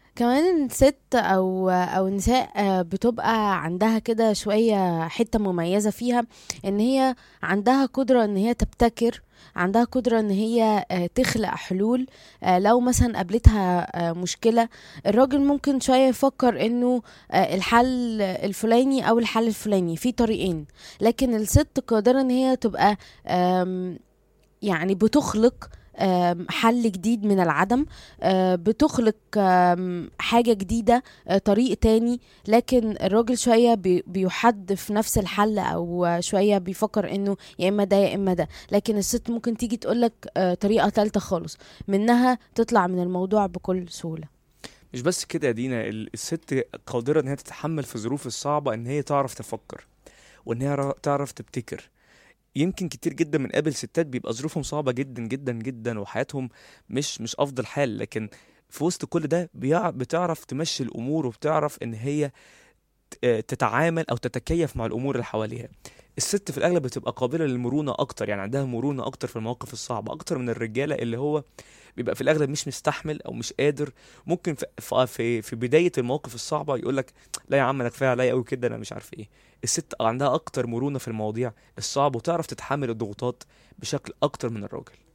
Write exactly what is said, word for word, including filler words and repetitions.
كمان الست او او النساء آه، بتبقى عندها كده شوية حتة مميزة فيها، ان هي عندها قدرة ان هي تبتكر، عندها قدرة ان هي آه، تخلق حلول. آه، لو مثلا قابلتها آه، مشكلة، الراجل ممكن شوية يفكر انه آه، الحل الفلاني او الحل الفلاني في طريقين، لكن الست قادرة ان هي تبقى آم، يعني بتخلق آم، حل جديد من العدم. آه، بتخلق آم، حاجة جديدة، آه، طريق تاني. لكن الراجل شوية بي- بيحد في نفس الحل، أو آه، شوية بيفكر إنه يا إما ده يا إما ده. لكن الست ممكن تيجي تقولك آه، طريقة تالتة خالص، منها تطلع من الموضوع بكل سهولة. مش بس كده يا دينا، ال- الست قادرة ان هي تتحمل في الظروف الصعبة، ان هي تعرف تفكر وان هي را- تعرف تبتكر. يمكن كتير جدا من قابل ستات بيبقى ظروفهم صعبة جدا جدا جدا وحياتهم مش مش افضل حال، لكن في وسط كل ده بيع- بتعرف تمشي الامور، وبتعرف ان هي آه، تتعامل او تتكيف مع الامور اللي حواليها. الست في الاغلب بتبقى قابله للمرونه اكتر، يعني عندها مرونه اكتر في المواقف الصعبه اكتر من الرجاله، اللي هو بيبقى في الاغلب مش مستحمل او مش قادر. ممكن في في في في بدايه المواقف الصعبه يقول لك لا يا عم انا كفايه عليا قوي كده، انا مش عارف ايه. الست عندها اكتر مرونه في المواضيع الصعبه، وتعرف تتحمل الضغوطات بشكل اكتر من الراجل.